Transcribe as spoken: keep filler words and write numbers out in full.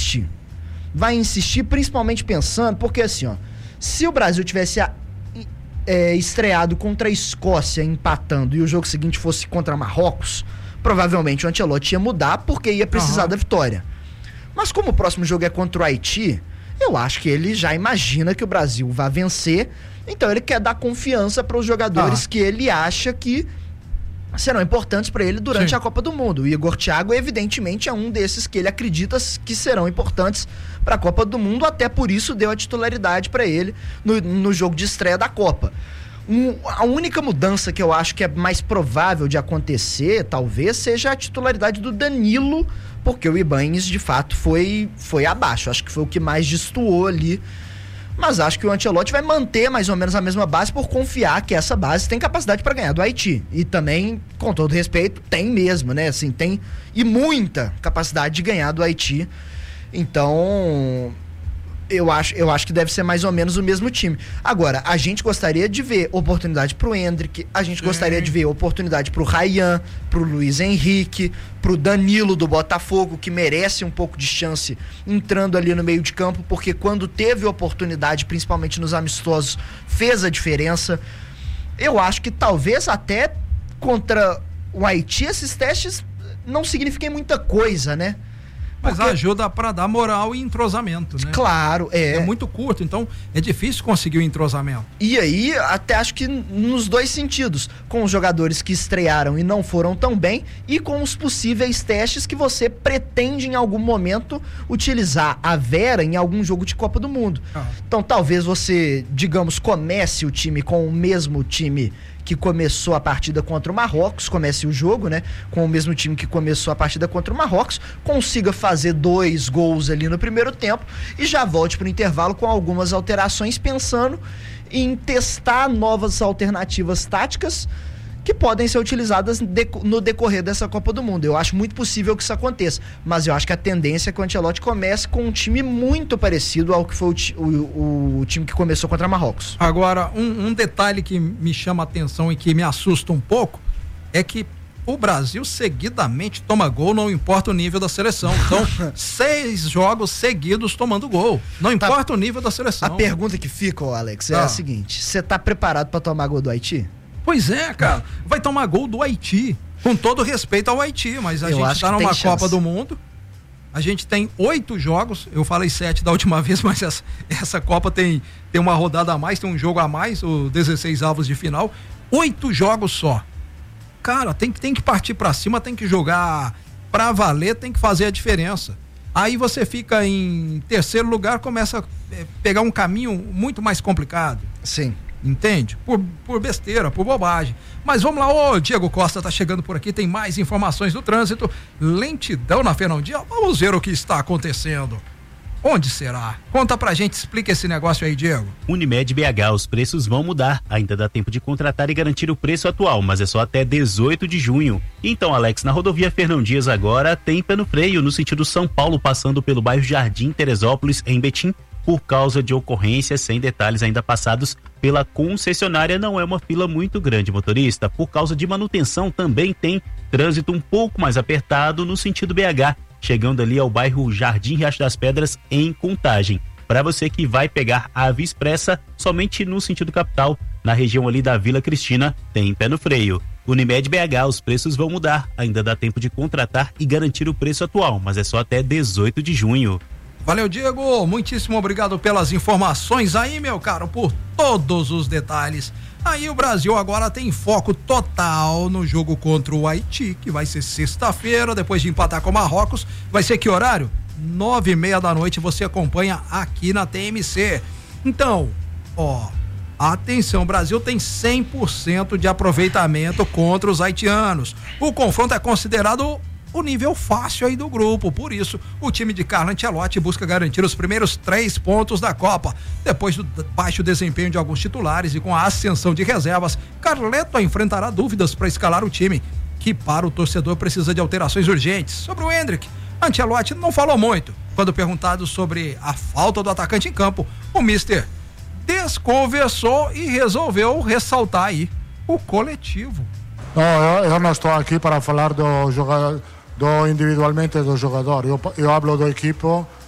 insistir. Vai insistir principalmente pensando, porque assim, ó, se o Brasil tivesse a, é, estreado contra a Escócia empatando e o jogo seguinte fosse contra Marrocos, provavelmente o Ancelotti ia mudar porque ia precisar uhum. da vitória. Mas como o próximo jogo é contra o Haiti, eu acho que ele já imagina que o Brasil vai vencer, então ele quer dar confiança para os jogadores ah. que ele acha que serão importantes para ele durante Sim. a Copa do Mundo. O Igor Thiago, evidentemente, é um desses que ele acredita que serão importantes para a Copa do Mundo, até por isso deu a titularidade para ele no, no jogo de estreia da Copa. Um, a única mudança que eu acho que é mais provável de acontecer, talvez, seja a titularidade do Danilo, porque o Ibañez, de fato, foi, foi abaixo. Acho que foi o que mais destoou ali. Mas acho que o Ancelotti vai manter mais ou menos a mesma base por confiar que essa base tem capacidade para ganhar do Haiti. E também, com todo respeito, tem mesmo, né? Assim, tem e muita capacidade de ganhar do Haiti. Então, eu acho, eu acho que deve ser mais ou menos o mesmo time. Agora, a gente gostaria de ver oportunidade pro Endrick, a gente Sim. gostaria de ver oportunidade pro Ryan, pro Luiz Henrique, pro Danilo do Botafogo, que merece um pouco de chance entrando ali no meio de campo, porque quando teve oportunidade, principalmente nos amistosos, fez a diferença. Eu acho que talvez até contra o Haiti esses testes não signifiquem muita coisa, né? Mas Porque... ajuda para dar moral e entrosamento, né? Claro, é. É muito curto, então é difícil conseguir o entrosamento. E aí, até acho que nos dois sentidos, com os jogadores que estrearam e não foram tão bem, e com os possíveis testes que você pretende em algum momento utilizar a Vera em algum jogo de Copa do Mundo. Ah. Então talvez você, digamos, comece o time com o mesmo time que começou a partida contra o Marrocos, comece o jogo, né, com o mesmo time que começou a partida contra o Marrocos, consiga fazer dois gols ali no primeiro tempo e já volte para o intervalo com algumas alterações, pensando em testar novas alternativas táticas que podem ser utilizadas no decorrer dessa Copa do Mundo. Eu acho muito possível que isso aconteça, mas eu acho que a tendência é que o Ancelotti comece com um time muito parecido ao que foi o, o, o time que começou contra Marrocos. Agora, um, um detalhe que me chama a atenção e que me assusta um pouco é que o Brasil seguidamente toma gol, não importa o nível da seleção. Então, seis jogos seguidos tomando gol, não importa tá. o nível da seleção. A pergunta que fica, ô Alex, é ah. a seguinte: você tá preparado para tomar gol do Haiti? Pois é, cara, vai tomar gol do Haiti, com todo respeito ao Haiti, mas a eu gente tá numa Copa do Mundo, a gente tem oito jogos, eu falei sete da última vez, mas essa, essa Copa tem, tem uma rodada a mais, tem um jogo a mais, o dezesseis avos de final, oito jogos só. Cara, tem, tem que partir pra cima, tem que jogar pra valer, tem que fazer a diferença. Aí você fica em terceiro lugar, começa a pegar um caminho muito mais complicado. Sim. Entende? Por, por besteira, por bobagem. Mas vamos lá, ô Diego Costa tá chegando por aqui, tem mais informações do trânsito, lentidão na Fernandinha, vamos ver o que está acontecendo. Onde será? Conta pra gente, explica esse negócio aí, Diego. Unimed B H, os preços vão mudar, ainda dá tempo de contratar e garantir o preço atual, mas é só até dezoito de junho. Então, Alex, na rodovia Fernão Dias agora tem pé no freio, no sentido São Paulo, passando pelo bairro Jardim Teresópolis, em Betim, por causa de ocorrências, sem detalhes ainda passados pela concessionária. Não é uma fila muito grande, motorista. Por causa de manutenção, também tem trânsito um pouco mais apertado no sentido B H, chegando ali ao bairro Jardim Riacho das Pedras, em Contagem. Para você que vai pegar a Via Expressa, somente no sentido capital, na região ali da Vila Cristina, tem pé no freio. Unimed B H, os preços vão mudar. Ainda dá tempo de contratar e garantir o preço atual, mas é só até dezoito de junho. Valeu, Diego, muitíssimo obrigado pelas informações aí, meu caro, por todos os detalhes. Aí o Brasil agora tem foco total no jogo contra o Haiti, que vai ser sexta-feira, depois de empatar com o Marrocos. Vai ser que horário? Nove e meia da noite, você acompanha aqui na T M C. Então, ó, atenção, o Brasil tem cem por cento de aproveitamento contra os haitianos. O confronto é considerado o nível fácil aí do grupo, por isso o time de Carlo Ancelotti busca garantir os primeiros três pontos da Copa. Depois do baixo desempenho de alguns titulares e com a ascensão de reservas, Carleto enfrentará dúvidas para escalar o time, que para o torcedor precisa de alterações urgentes. Sobre o Endrick, Ancelotti não falou muito. Quando perguntado sobre a falta do atacante em campo, o mister desconversou e resolveu ressaltar aí o coletivo. Não, eu, eu não estou aqui para falar do jogador, do individualmente do jogador. Eu, eu hablo do equipo